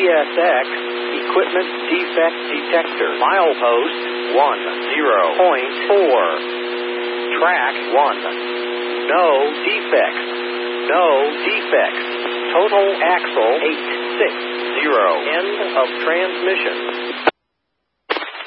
CSX Equipment Defect Detector. Milepost 10.4. Track 1. No defects. No defects. Total axle 860. End of transmission.